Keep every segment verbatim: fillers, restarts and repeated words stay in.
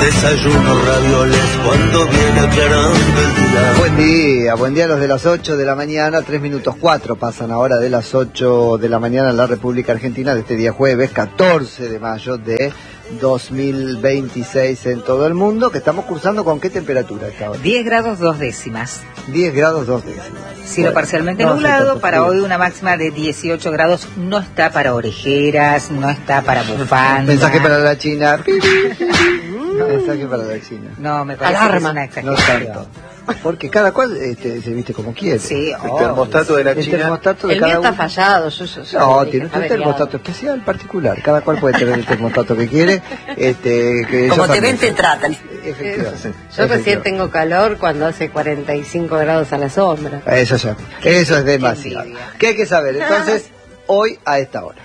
Desayuno ravioles cuando viene aclarando el día. Buen día, buen día a los de las ocho de la mañana, tres minutos cuatro pasan ahora de las ocho de la mañana en la República Argentina de este día jueves, catorce de mayo de dos mil veintiséis en todo el mundo, que estamos cursando con qué temperatura esta hora. diez grados dos décimas. diez grados dos décimas. Cielo Bueno, parcialmente no nublado, hace para tanto hoy frío. una máxima de dieciocho grados, no está para orejeras, no está para bufanda. Mensaje para la China. Mensaje para la China. No, me parece Alarma. que es una No exageración. tanto. Porque cada cual este, se viste como quiere. Sí, el oh, termostato de la El China. El termostato de El cada mío está uno. fallado. Yo, yo, yo No, dije, tiene está un averiado. termostato especial, particular. Cada cual puede tener el termostato que quiere. Este, que Como yo te ven, también. te tratan. Efectivamente. Yo recién tengo calor cuando hace cuarenta y cinco grados a la sombra. Eso ya. Eso es demasiado. envidia. ¿Qué hay que saber? Entonces, hoy a esta hora.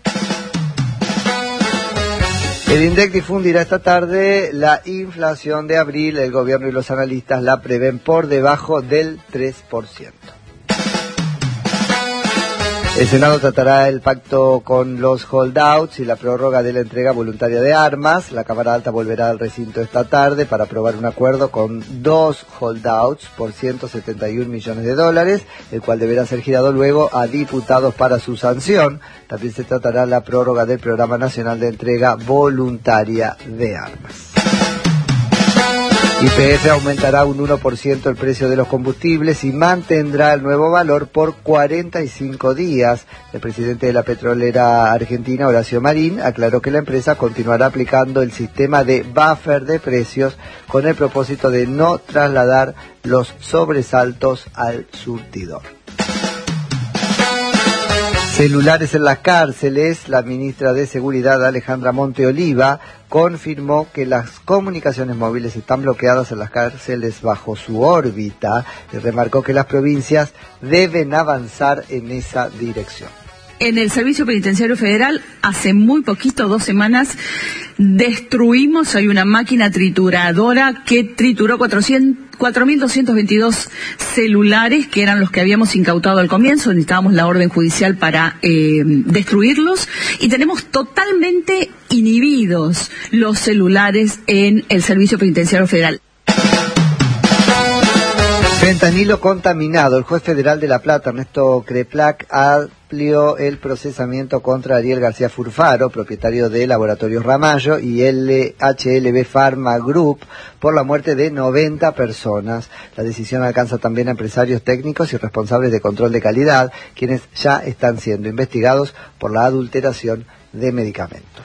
El INDEC difundirá esta tarde la inflación de abril. El gobierno y los analistas la prevén por debajo del tres por ciento. El Senado tratará el pacto con los holdouts y la prórroga de la entrega voluntaria de armas. La Cámara Alta volverá al recinto esta tarde para aprobar un acuerdo con dos holdouts por ciento setenta y un millones de dólares, el cual deberá ser girado luego a diputados para su sanción. También se tratará la prórroga del Programa Nacional de Entrega Voluntaria de Armas. Y P F aumentará un uno por ciento el precio de los combustibles y mantendrá el nuevo valor por cuarenta y cinco días. El presidente de la petrolera argentina, Horacio Marín, aclaró que la empresa continuará aplicando el sistema de buffer de precios con el propósito de no trasladar los sobresaltos al surtidor. Celulares en las cárceles. La ministra de Seguridad, Alejandra Monteoliva, confirmó que las comunicaciones móviles están bloqueadas en las cárceles bajo su órbita y remarcó que las provincias deben avanzar en esa dirección. En el Servicio Penitenciario Federal, hace muy poquito, dos semanas, destruimos, hay una máquina trituradora que trituró cuatro mil doscientos veintidós celulares, que eran los que habíamos incautado al comienzo. Necesitábamos la orden judicial para eh, destruirlos, y tenemos totalmente inhibidos los celulares en el Servicio Penitenciario Federal. Fentanilo contaminado. El juez federal de La Plata, Ernesto Creplac, amplió el procesamiento contra Ariel García Furfaro, propietario de Laboratorios Ramallo y L H L B Pharma Group, por la muerte de noventa personas. La decisión alcanza también a empresarios técnicos y responsables de control de calidad, quienes ya están siendo investigados por la adulteración de medicamentos.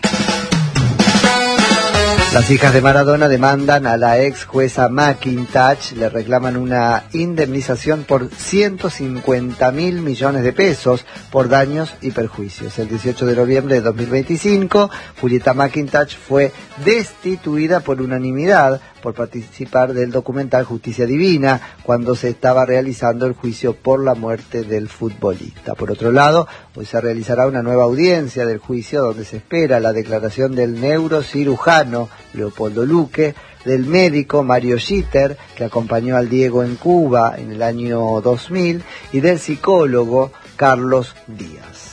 Las hijas de Maradona demandan a la ex jueza McIntosh, le reclaman una indemnización por ciento cincuenta mil millones de pesos por daños y perjuicios. El dieciocho de noviembre de dos mil veinticinco, Julieta McIntosh fue destituida por unanimidad por participar del documental Justicia Divina, cuando se estaba realizando el juicio por la muerte del futbolista. Por otro lado, hoy se realizará una nueva audiencia del juicio donde se espera la declaración del neurocirujano Leopoldo Luque, del médico Mario Gitter, que acompañó al Diego en Cuba en el año dos mil, y del psicólogo Carlos Díaz.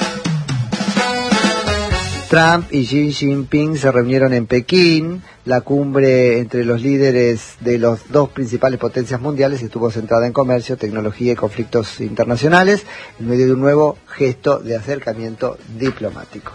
Trump y Xi Jinping se reunieron en Pekín. La cumbre entre los líderes de las dos principales potencias mundiales estuvo centrada en comercio, tecnología y conflictos internacionales, en medio de un nuevo gesto de acercamiento diplomático.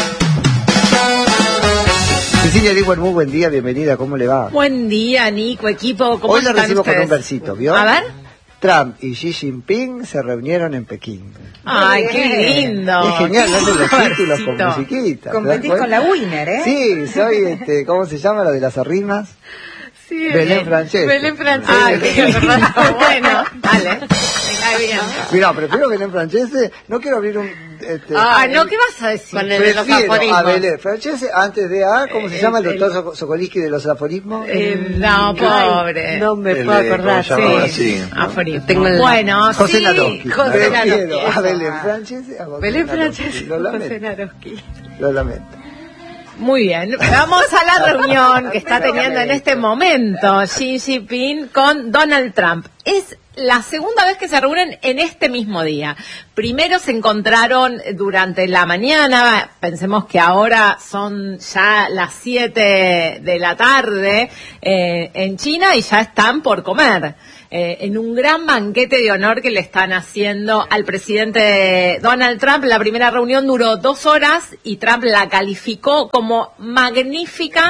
Cecilia Ligüen, muy buen día, bienvenida, ¿cómo le va? Buen día, Nico, equipo, ¿cómo Hoy la están recibo ustedes? con un versito, ¿vio? A ver. Trump y Xi Jinping se reunieron en Pekín. Ay, qué lindo. Es genial, no los Qué títulos con versito. musiquita. Competís con la Winner, ¿eh? Sí, soy, este, ¿cómo se llama lo de las arrimas? Sí, Belén Francese. Belén Francese. Ay, qué verdad. Bueno, dale. Me cae bien. Mira, prefiero Belén Francese, no quiero abrir un... Este, Ah, no, ¿qué vas a decir? Con el de los prefiero aforismos. a Belén Francese antes de a, ¿cómo se Eh, llama el el- doctor Sokolinsky de los aforismos? Eh, no, pobre. No me El puedo de- acordar. ¿cómo se llamaba? Sí, Sí. aforismo. Tengo el- Bueno, José sí, Naroski. José Prefiero Naroski. a Belén Francese a José Belén Naroski. Francese. Lo José lamento, Naroski. lo lamento. Muy bien, vamos a la reunión que está teniendo en este momento Xi Jinping con Donald Trump. Es la segunda vez que se reúnen en este mismo día. Primero se encontraron durante la mañana, pensemos que ahora son ya las siete de la tarde eh, en China y ya están por comer. Eh, en un gran banquete de honor que le están haciendo al presidente Donald Trump. La primera reunión duró dos horas y Trump la calificó como magnífica.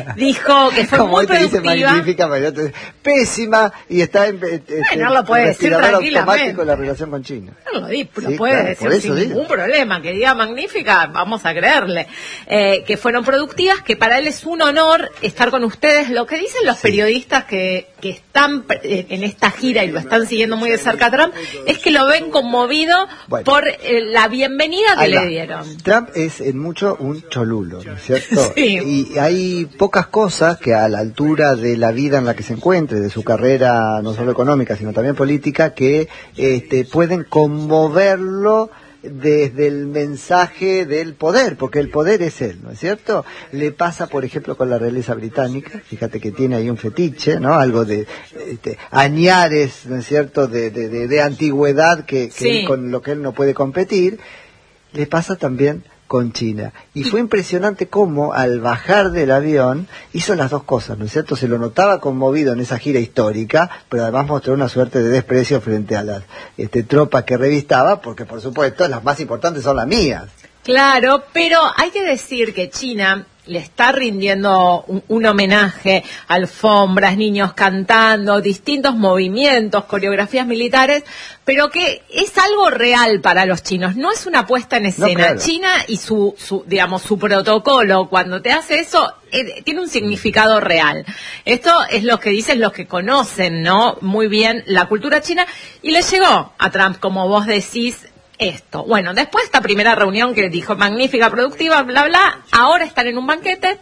Dijo que fue muy productiva. Dice magnífica, María, pésima y está en, en, bueno, lo puede decir tranquilamente. La relación con China. No lo, di, lo sí, puede claro, decir sin digo. ningún problema. Que diga magnífica, vamos a creerle. Eh, que fueron productivas, que para él es un honor estar con ustedes. Lo que dicen los sí. periodistas que, que están eh, en esta gira y lo están siguiendo muy de cerca a Trump, es que lo ven conmovido bueno, por eh, la bienvenida que le dieron. Trump es en mucho un cholulo, ¿no es cierto? Sí. Y hay pocas cosas que a la altura de la vida en la que se encuentre, de su carrera no solo económica, sino también política, que este, pueden conmoverlo desde el mensaje del poder, porque el poder es él, ¿no es cierto? Le pasa, por ejemplo, con la realeza británica, fíjate que tiene ahí un fetiche, ¿no? Algo de este, añares, ¿no es cierto?, de, de, de, de antigüedad que, que sí. él, con lo que él no puede competir. Le pasa también con China. Y fue impresionante cómo al bajar del avión hizo las dos cosas, ¿no es cierto? Se lo notaba conmovido en esa gira histórica, pero además mostró una suerte de desprecio frente a las este, tropas que revistaba, porque por supuesto las más importantes son las mías. Claro, pero hay que decir que China le está rindiendo un, un homenaje, alfombras, niños cantando, distintos movimientos, coreografías militares, pero que es algo real para los chinos, no es una puesta en escena. No, claro. China y su, su, digamos, su protocolo, cuando te hace eso, eh, tiene un significado real. Esto es lo que dicen los que conocen, ¿no?, muy bien la cultura china, y le llegó a Trump, como vos decís, esto. Bueno, después de esta primera reunión que dijo magnífica, productiva, bla, bla, ahora están en un banquete,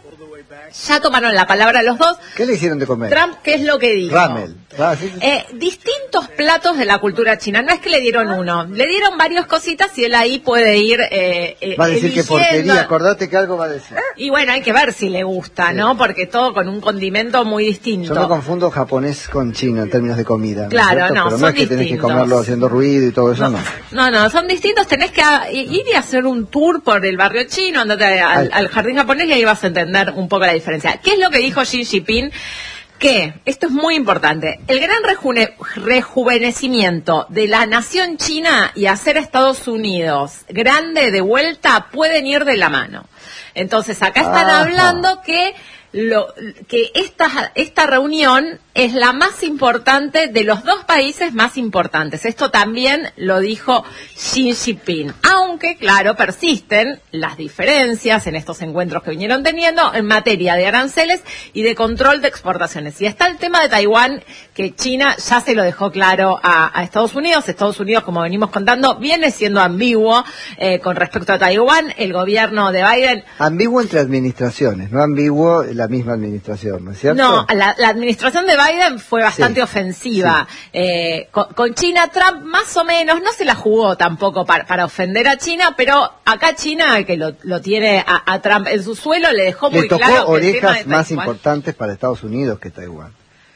ya tomaron la palabra los dos. ¿Qué le hicieron de comer? Trump, ¿qué es lo que dijo? Ramen. Ah, sí, sí. Eh, distintos platos de la cultura china, no es que le dieron uno, le dieron varias cositas y él ahí puede ir eh, eh, va a decir eligiendo. Que porquería, acordate que algo va a decir. Y bueno, hay que ver si le gusta, sí. ¿no? Porque todo con un condimento muy distinto. Yo me confundo japonés con chino en términos de comida. Claro, ¿no? no, Pero son no es que distintos. tenés que comerlo haciendo ruido y todo eso, no. No, no, no son distintos, tenés que a, ir y hacer un tour por el barrio chino, andate al, al jardín japonés y ahí vas a entender un poco la diferencia. ¿Qué es lo que dijo Xi Jinping? Que, esto es muy importante, el gran rejune, rejuvenecimiento de la nación china y hacer a Estados Unidos grande de vuelta pueden ir de la mano. Entonces, acá están Ajá. hablando que lo que esta esta reunión es la más importante de los dos países más importantes. Esto también lo dijo Xi Jinping. Aunque, claro, persisten las diferencias en estos encuentros que vinieron teniendo en materia de aranceles y de control de exportaciones. Y está el tema de Taiwán, que China ya se lo dejó claro a, a Estados Unidos. Estados Unidos, como venimos contando, viene siendo ambiguo eh, con respecto a Taiwán. El gobierno de Biden... Ambiguo entre administraciones, no ambiguo la misma administración, ¿no es cierto? No, la, la administración de Biden fue bastante sí, ofensiva. Sí. Eh, con, con China, Trump más o menos no se la jugó tampoco para, para ofender a China, pero acá China, que lo, lo tiene a, a Trump en su suelo, le dejó muy le tocó claro que orejas el tema de más Taiwán, importantes para Estados Unidos que Taiwán.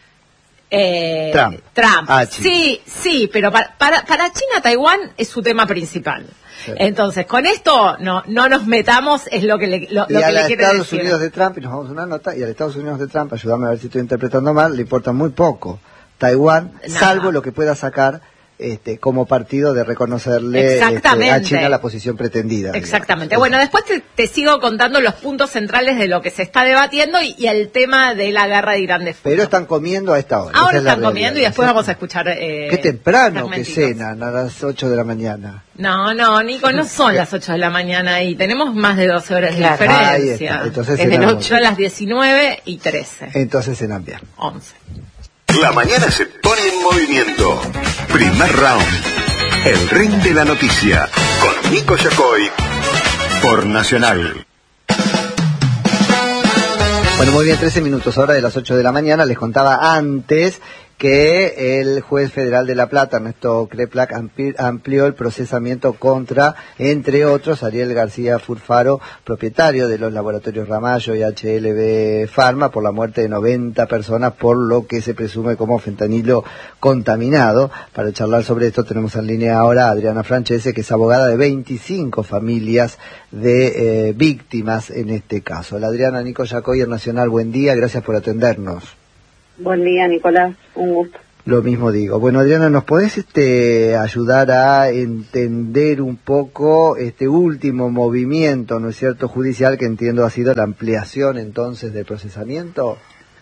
Eh, Trump. Trump. Ah, sí, sí, pero para, para, para China, Taiwán es su tema principal. Sí. Entonces, con esto no no nos metamos, es lo que le, lo, y lo a que le los quiere Estados decir. Unidos de Trump, y nos vamos a una nota, y a los Estados Unidos de Trump, ayúdame a ver si estoy interpretando mal, le importa muy poco Taiwán, no. salvo lo que pueda sacar este este, como partido de reconocerle este, a China la posición pretendida. Exactamente. Digamos. Bueno, después te, te sigo contando los puntos centrales de lo que se está debatiendo y, y el tema de la guerra de Irán de Pero están comiendo a esta hora. Ahora Esa están es la comiendo y después vamos a escuchar... Eh, Qué temprano que cenan, a las ocho de la mañana. No, no, Nico, no son las ocho de la mañana y tenemos más de doce horas de claro. diferencia. Ahí está. Entonces desde las cenamos. ocho a las diecinueve y trece. Entonces cenan bien. once. La mañana se pone en movimiento. Primer round. El ring de la noticia. Con Nico Yacoy. Por Nacional. Bueno, muy bien, trece minutos, hora de las ocho de la mañana. Les contaba antes que el juez federal de La Plata, Ernesto Kreplak, ampli- amplió el procesamiento contra, entre otros, Ariel García Furfaro, propietario de los laboratorios Ramallo y H L B Pharma, por la muerte de noventa personas, por lo que se presume como fentanilo contaminado. Para charlar sobre esto tenemos en línea ahora a Adriana Francese, que es abogada de veinticinco familias de eh, víctimas en este caso. La Adriana, Nico Yacoy, Nacional, buen día, gracias por atendernos. Buen día, Nicolás, un gusto. Lo mismo digo. Bueno, Adriana, ¿nos podés este, ayudar a entender un poco este último movimiento, ¿no es cierto?, judicial, que entiendo ha sido la ampliación entonces del procesamiento?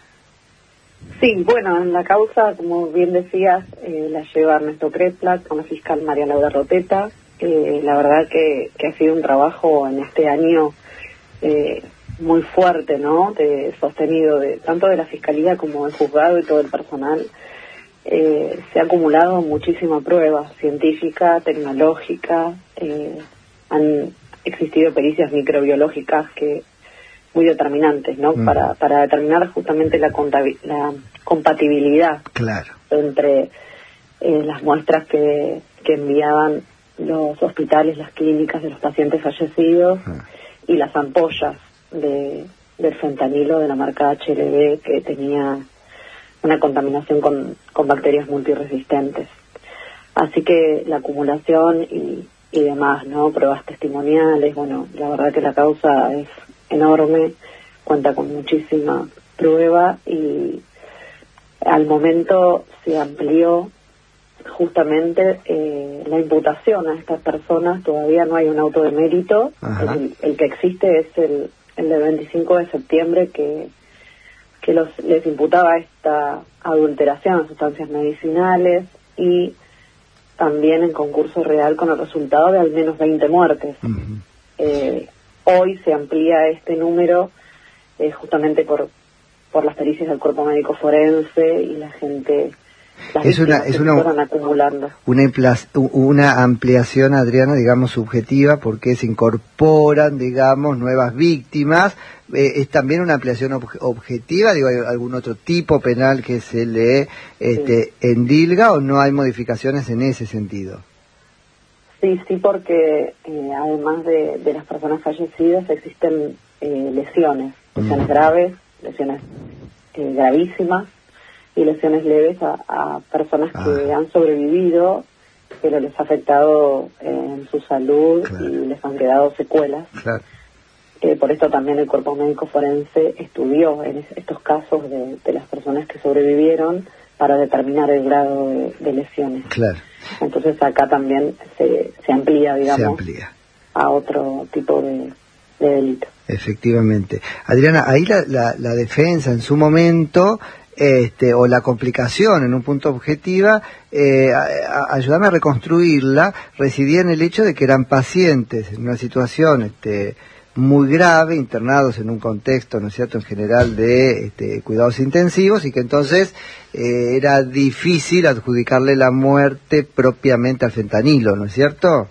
Sí, bueno, en la causa, como bien decías, eh, la lleva Ernesto Kreplak con la fiscal María Laura Roteta. Eh, la verdad que, que ha sido un trabajo en este año eh, muy fuerte, ¿no?, de, sostenido de tanto de la Fiscalía como del juzgado y todo el personal. Eh, se ha acumulado muchísima prueba científica, tecnológica, eh, han existido pericias microbiológicas que muy determinantes, ¿no?, mm. para, para determinar justamente la, la compatibilidad claro. entre eh, las muestras que, que enviaban los hospitales, las clínicas de los pacientes fallecidos mm. y las ampollas de, del fentanilo de la marca H L B, que tenía una contaminación con, con bacterias multiresistentes. Así que la acumulación y, y demás, ¿no?, pruebas testimoniales, bueno, la verdad que la causa es enorme, cuenta con muchísima prueba y al momento se amplió justamente eh, la imputación a estas personas. Todavía no hay un auto de mérito. El, el que existe es el el del veinticinco de septiembre, que, que los, les imputaba esta adulteración a sustancias medicinales y también en concurso real con el resultado de al menos veinte muertes. Uh-huh. Eh, hoy se amplía este número eh, justamente por, por las pericias del cuerpo médico forense y la gente... Las es una es una acumulando. Una, una ampliación, Adriana, digamos subjetiva, porque se incorporan, digamos, nuevas víctimas. Eh, es también una ampliación ob objetiva, digo, ¿hay algún otro tipo penal que se le este, sí. endilga, o no hay modificaciones en ese sentido? Sí, sí, porque eh, además de, de las personas fallecidas existen eh, lesiones, lesiones mm. graves, lesiones eh, gravísimas, y lesiones leves a, a personas ah. que han sobrevivido, pero les ha afectado eh, en su salud, claro. y les han quedado secuelas. Claro. Eh, por esto también el cuerpo médico forense estudió en es, estos casos de, de las personas que sobrevivieron para determinar el grado de, de lesiones. Claro. Entonces acá también se, se amplía, digamos, se amplía. a otro tipo de, de delito. Efectivamente. Adriana, ahí la, la, la defensa en su momento... Este, o la complicación en un punto objetiva, eh, a, a, ayudarme a reconstruirla, residía en el hecho de que eran pacientes en una situación este, muy grave, internados en un contexto, ¿no es cierto?, en general de este, cuidados intensivos, y que entonces eh, era difícil adjudicarle la muerte propiamente al fentanilo, ¿no es cierto?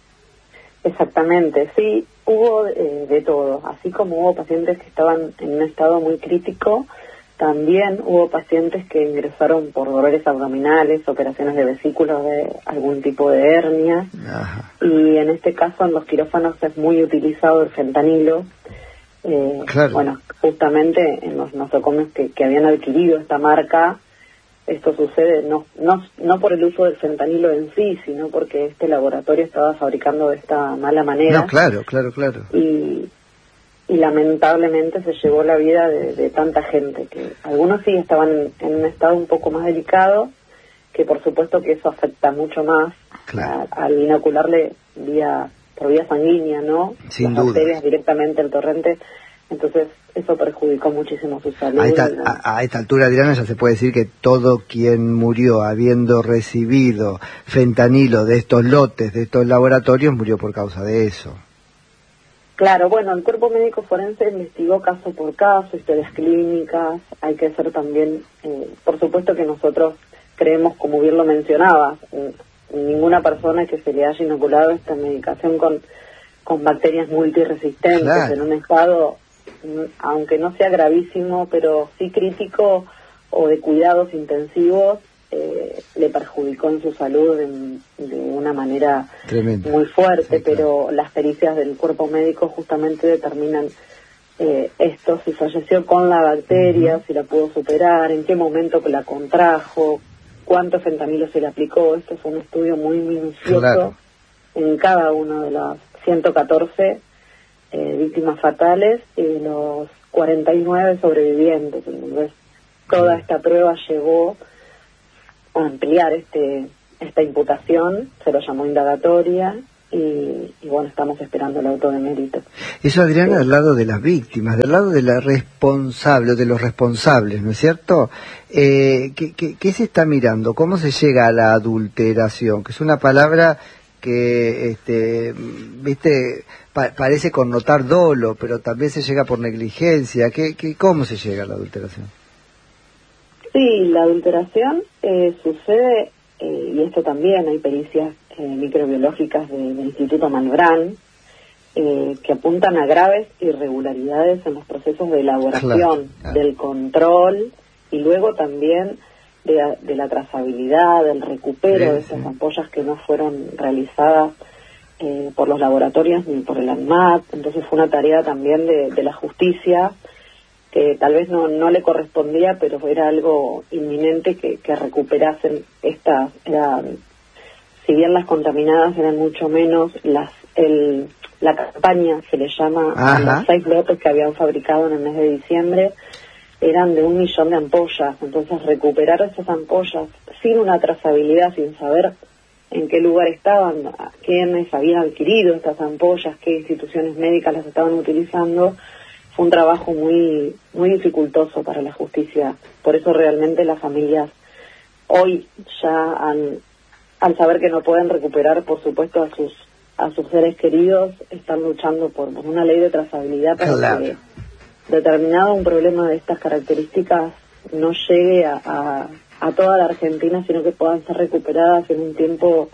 Exactamente, sí, hubo eh, de todo, así como hubo pacientes que estaban en un estado muy crítico. También hubo pacientes que ingresaron por dolores abdominales, operaciones de vesículos de algún tipo de hernia. Ajá. Y en este caso en los quirófanos es muy utilizado el fentanilo. Eh, claro. Bueno, justamente en los nosocomios que, que habían adquirido esta marca, esto sucede no, no, no por el uso del fentanilo en sí, sino porque este laboratorio estaba fabricando de esta mala manera. No, claro, claro, claro. Y... y lamentablemente se llevó la vida de, de tanta gente, que algunos sí estaban en, en un estado un poco más delicado, que por supuesto que eso afecta mucho más, claro. a, al inocularle vía por vía sanguínea, ¿no? Sin Las duda. bacterias directamente al torrente, entonces eso perjudicó muchísimo su salud. A esta, a, a esta altura, Adriana, ya se puede decir que todo quien murió habiendo recibido fentanilo de estos lotes, de estos laboratorios, murió por causa de eso. Claro, bueno, el cuerpo médico forense investigó caso por caso, historias clínicas, hay que hacer también, eh, por supuesto que nosotros creemos, como bien lo mencionaba, eh, ninguna persona que se le haya inoculado esta medicación con, con bacterias multiresistentes, claro. en un estado, aunque no sea gravísimo, pero sí crítico, o de cuidados intensivos eh, le perjudicó en su salud de, de una manera Tremendo. muy fuerte, Sí, pero claro. las pericias del cuerpo médico justamente determinan eh, esto, si falleció con la bacteria, uh-huh. si la pudo superar, en qué momento que la contrajo, cuánto fentanilo se le aplicó. Esto es un estudio muy minucioso Claro. en cada uno de las ciento catorce eh, víctimas fatales y de los cuarenta y nueve sobrevivientes. Entonces, toda uh-huh. esta prueba llevó a ampliar este esta imputación, se lo llamó indagatoria, y, y bueno, estamos esperando el auto de mérito. Eso, Adriana, Sí. del lado de las víctimas, del lado de la responsable, de los responsables, ¿no es cierto? Eh, ¿qué, qué, ¿Qué se está mirando? ¿Cómo se llega a la adulteración? Que es una palabra que, este, viste, pa- parece connotar dolo, pero también se llega por negligencia. ¿Qué, qué, ¿Cómo se llega a la adulteración? Sí, la adulteración eh, sucede, eh, y esto también hay pericias eh, microbiológicas de- del Instituto Malbrán, eh, que apuntan a graves irregularidades en los procesos de elaboración, Claro, claro. del control, y luego también de, de la trazabilidad, del recupero Sí, de esas sí. ampollas que no fueron realizadas eh, por los laboratorios ni por el ANMAT. Entonces fue una tarea también de, de la justicia, que tal vez no, no le correspondía, pero era algo inminente que, que recuperasen estas, eran, si bien las contaminadas eran mucho menos, las el, la campaña se le llama a Ajá. los seis lotes que habían fabricado en el mes de diciembre, eran de un millón de ampollas. Entonces recuperar esas ampollas sin una trazabilidad, sin saber en qué lugar estaban, a quiénes habían adquirido estas ampollas, qué instituciones médicas las estaban utilizando, fue un trabajo muy muy dificultoso para la justicia. Por eso realmente las familias hoy ya han, al saber que no pueden recuperar, por supuesto, a sus a sus seres queridos, están luchando por una ley de trazabilidad para Claro. que determinado un problema de estas características no llegue a, a, a toda la Argentina, sino que puedan ser recuperadas en un tiempo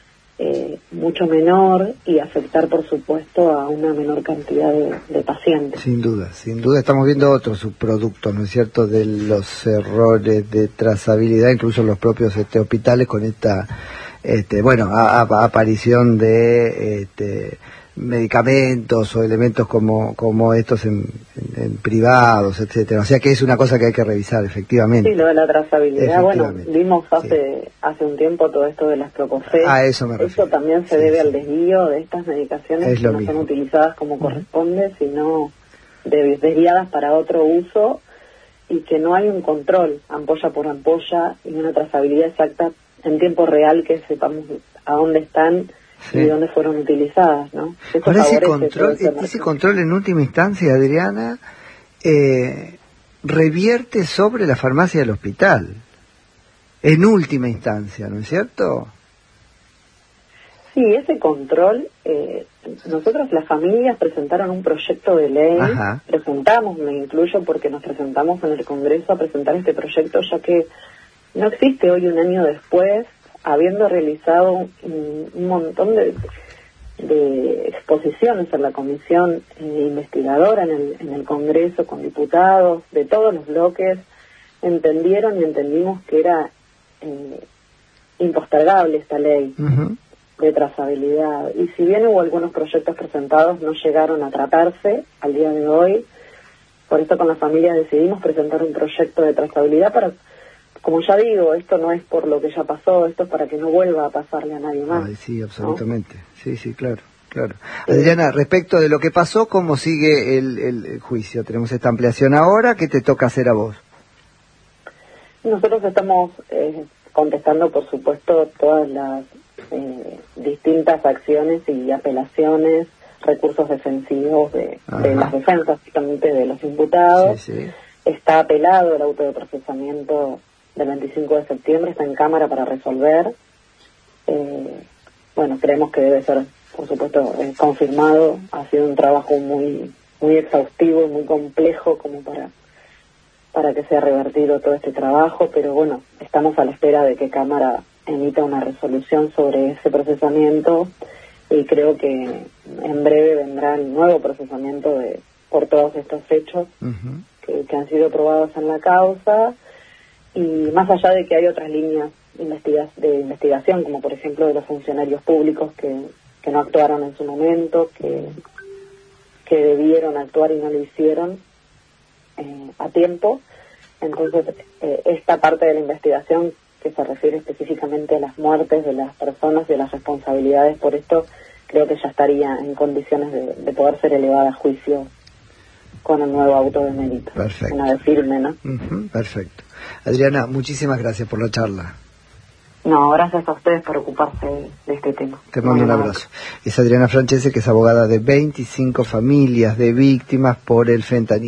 eh, mucho menor y afectar, por supuesto, a una menor cantidad de, de pacientes. Sin duda, sin duda estamos viendo otros subproductos, ¿no es cierto?, de los errores de trazabilidad, incluso los propios este, hospitales con esta, este, bueno, a, a, aparición de este, medicamentos o elementos como como estos en, en, en privados, etcétera. O sea que es una cosa que hay que revisar, efectivamente. Sí, lo de la trazabilidad, bueno, Efectivamente. vimos hace Sí. hace un tiempo todo esto de las Procofes. A eso me refiero. Eso también se Sí, debe sí. al desvío de estas medicaciones Es que lo no mismo. son utilizadas como corresponde, sino de- desviadas para otro uso, y que no hay un control ampolla por ampolla y una trazabilidad exacta en tiempo real, que sepamos a dónde están Sí. y dónde fueron utilizadas, ¿no? Eso Ahora ese favorece control, todo ese ese mercado. control en última instancia, Adriana, eh, revierte sobre la farmacia del hospital. En última instancia, ¿no es cierto? Sí, ese control, eh, nosotros las familias presentaron un proyecto de ley, Ajá. presentamos, me incluyo porque nos presentamos en el Congreso a presentar este proyecto, ya que no existe hoy, un año después, habiendo realizado un, un montón de, de exposiciones en la comisión eh, investigadora en el, en el Congreso, con diputados de todos los bloques, entendieron y entendimos que era eh, impostergable esta ley Uh-huh. de trazabilidad. Y si bien hubo algunos proyectos presentados, no llegaron a tratarse al día de hoy. Por eso con la familia decidimos presentar un proyecto de trazabilidad para, como ya digo, esto no es por lo que ya pasó, esto es para que no vuelva a pasarle a nadie más. Ay, sí, absolutamente. Sí, sí, claro, claro. Adriana, respecto de lo que pasó, ¿cómo sigue el, el, el juicio? Tenemos esta ampliación ahora, ¿qué te toca hacer a vos? Nosotros estamos eh, contestando, por supuesto, todas las eh, distintas acciones y apelaciones, recursos defensivos de, de Ajá. las defensas, justamente de los imputados. Sí, sí. Está apelado el auto de procesamiento del veinticinco de septiembre, está en Cámara para resolver. Eh, bueno, creemos que debe ser, por supuesto, eh, confirmado. Ha sido un trabajo muy muy exhaustivo, muy complejo como para para que sea revertido todo este trabajo, pero bueno, estamos a la espera de que Cámara emita una resolución sobre ese procesamiento, y creo que en breve vendrá el nuevo procesamiento de por todos estos hechos Uh-huh. que, que han sido probados en la causa, Y más allá de que hay otras líneas investiga de investigación, como por ejemplo de los funcionarios públicos que, que no actuaron en su momento, que, que debieron actuar y no lo hicieron eh, a tiempo. Entonces, eh, esta parte de la investigación que se refiere específicamente a las muertes de las personas y a las responsabilidades por esto, creo que ya estaría en condiciones de, de poder ser elevada a juicio con el nuevo auto de mérito. Perfecto. Una vez firme, ¿no? Uh-huh, perfecto. Adriana, muchísimas gracias por la charla. No, gracias a ustedes por ocuparse de este tema. Te mando un abrazo. Es Adriana Francese, que es abogada de veinticinco familias de víctimas por el fentanilo.